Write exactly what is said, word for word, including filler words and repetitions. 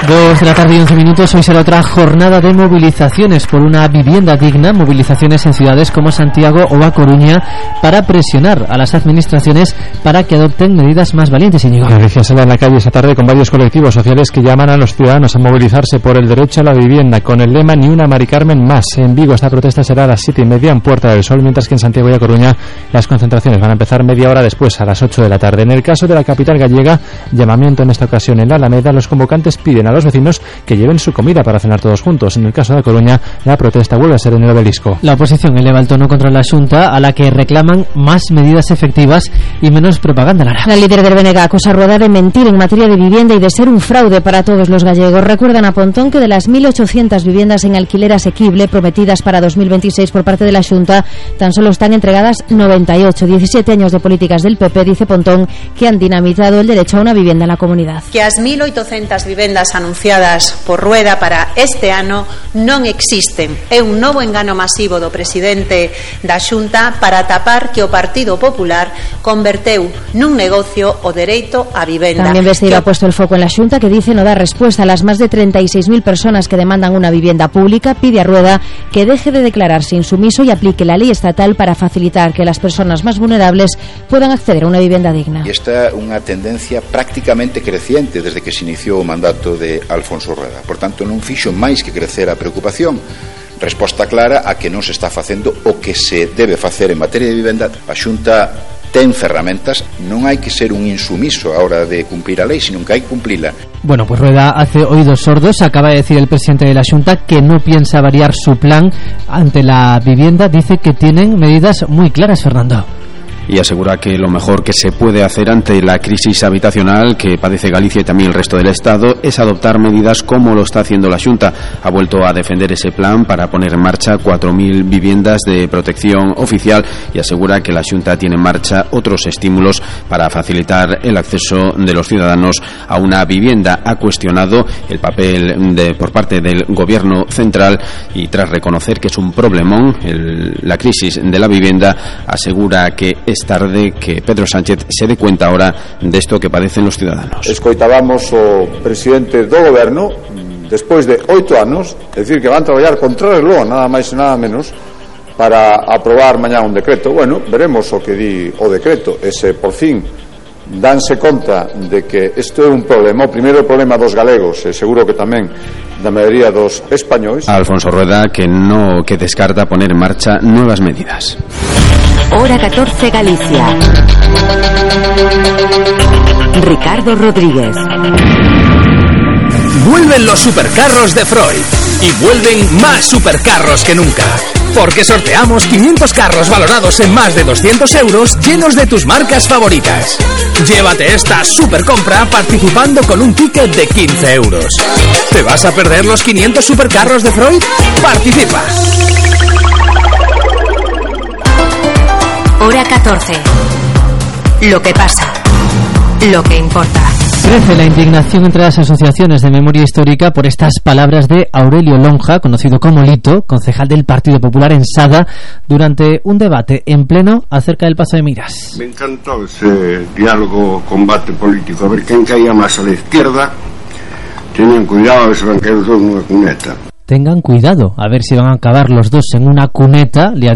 Dos de la tarde y once minutos. Hoy será otra jornada de movilizaciones por una vivienda digna, movilizaciones en ciudades como Santiago o A Coruña para presionar a las administraciones para que adopten medidas más valientes. Íñigo. Alicia sale en la calle esta tarde con varios colectivos sociales que llaman a los ciudadanos a movilizarse por el derecho a la vivienda con el lema Ni una Mari Carmen más. En Vigo esta protesta será a las siete y media en Puerta del Sol, mientras que en Santiago y A Coruña las concentraciones van a empezar media hora después, a las ocho de la tarde. En el caso de la capital gallega, llamamiento en esta ocasión en la Alameda. Los convocantes piden a los vecinos que lleven su comida para cenar todos juntos. En el caso de A Coruña, la protesta vuelve a ser en el Obelisco. La oposición eleva el tono contra la Xunta, a la que reclaman más medidas efectivas y menos propaganda. Lara. La líder del B N G acusa a Rueda de mentir en materia de vivienda y de ser un fraude para todos los gallegos. Recuerdan a Pontón que de las mil ochocientas viviendas en alquiler asequible prometidas para dos mil veintiséis por parte de la Xunta, tan solo están entregadas noventa y ocho. diecisiete años de políticas del P P, dice Pontón, que han dinamitado el derecho a una vivienda en la comunidad. Que as mil oitocentas vivendas anunciadas por Rueda para este ano non existen. É un novo engano masivo do presidente da Xunta para tapar que o Partido Popular converteu nun negocio o dereito a vivenda. También Besteiro ha puesto el foco en la Xunta, que dice no dar respuesta a las más de treinta y seis mil personas que demandan una vivienda pública. Pide a Rueda que deje de declararse insumiso y aplique la ley estatal para facilitar que las personas más vulnerables puedan acceder a una vivienda digna. Y esta é unha tendencia prácticamente creciente desde que se iniciou o mandato de Alfonso Rueda. Por tanto, non fixo máis que crecer a preocupación. Resposta clara a que non se está facendo o que se debe facer en materia de vivenda. A Xunta ten ferramentas, non hai que ser un insumiso a hora de cumplir a lei, sino que hai que cumplila. Bueno, pues Rueda hace oídos sordos. Acaba de decir el presidente de la Xunta que no piensa variar su plan ante la vivienda. Dice que tienen medidas muy claras, Fernando. Y asegura que lo mejor que se puede hacer ante la crisis habitacional que padece Galicia y también el resto del Estado es adoptar medidas como lo está haciendo la Xunta. Ha vuelto a defender ese plan para poner en marcha cuatro mil viviendas de protección oficial y asegura que la Xunta tiene en marcha otros estímulos para facilitar el acceso de los ciudadanos a una vivienda. Ha cuestionado el papel de, por parte del Gobierno central y tras reconocer que es un problemón el, la crisis de la vivienda, asegura que es tarde que Pedro Sánchez se dé cuenta ahora de esto que padecen los ciudadanos. Escoitábamos o presidente do goberno despois de oito anos decir que van traballar contra reloj, nada máis e nada menos, para aprobar mañá un decreto. Bueno, veremos o que di o decreto, e se por fin danse conta de que isto é un problema, o primeiro problema dos galegos e seguro que tamén da maioría dos españois. Alfonso Rueda que no que descarta poner en marcha nuevas medidas. Hora catorce Galicia. Ricardo Rodríguez. Vuelven los supercarros de Freud y vuelven más supercarros que nunca. Porque sorteamos quinientos carros valorados en más de doscientos euros llenos de tus marcas favoritas. Llévate esta supercompra participando con un ticket de quince euros. ¿Te vas a perder los quinientos supercarros de Freud? Participa. Hora catorce. Lo que pasa. Lo que importa. Crece la indignación entre las asociaciones de memoria histórica por estas palabras de Aurelio Lonja, conocido como Lito, concejal del Partido Popular en Sada, durante un debate en pleno acerca del Pazo de Miras. Me encantó ese diálogo, combate político, a ver quién caía más a la izquierda. Tienen cuidado a ver si van a caer los dos en una cuneta. Tengan cuidado, a ver si van a acabar los dos en una cuneta, le ha